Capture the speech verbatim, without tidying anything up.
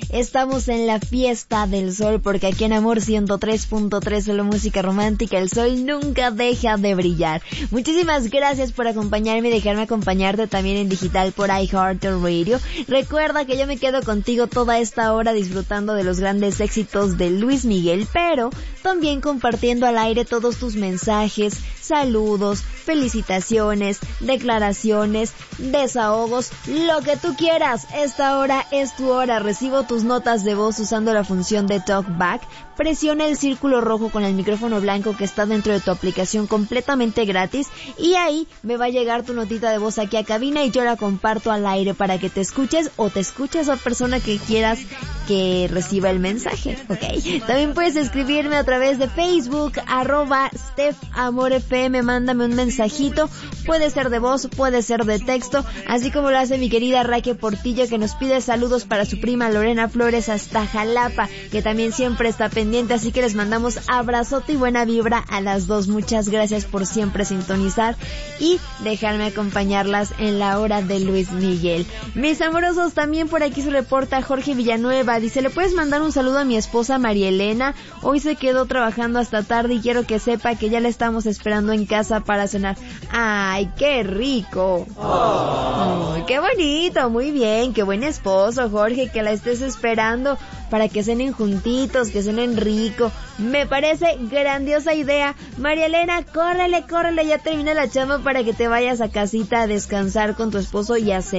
estamos en la fiesta del sol, porque aquí en Amor ciento tres punto tres, solo música romántica, el sol nunca deja de brillar. Muchísimas gracias por acompañarme y dejarme acompañarte también en digital por iHeartRadio. Recuerda que yo me quedo contigo toda esta hora disfrutando de los grandes éxitos de Luis Miguel, pero también compartiendo al aire todos tus mensajes, saludos, felicitaciones, declaraciones, desahogos, lo que tú quieras. Esta hora es tu hora. Recibo tus notas de voz usando la función de TalkBack. Presiona el círculo rojo con el micrófono blanco que está dentro de tu aplicación completamente gratis y ahí me va a llegar tu notita de voz aquí a cabina y yo la comparto al aire para que te escuches o te escuches a persona que quieras que reciba el mensaje, ¿ok? También puedes escribirme a través de Facebook, arroba Steph Amor F M, mándame un mensajito, puede ser de voz, puede ser de texto, así como lo hace mi querida Raque Portillo, que nos pide saludos para su prima Lorena Flores hasta Jalapa, que también siempre está pendiente, así que les mandamos abrazote y buena vibra a las dos. Muchas gracias por siempre sintonizar y dejarme acompañarlas en la hora de Luis Miguel. Mis amorosos, también por aquí se reporta Jorge Villanueva, dice, ¿le puedes mandar un saludo a mi esposa María Elena? Hoy se quedó trabajando hasta tarde y quiero que sepa que ya la estamos esperando en casa para cenar. ¡Ay, qué rico! Oh. ¡Ay, qué bonito! Muy bien, qué buen esposo, Jorge, que la estés esperando para que cenen juntitos, que cenen rico. Me parece grandiosa idea. María Elena, córrele, córrele, ya termina la chamba para que te vayas a casita a descansar con tu esposo y a cenar.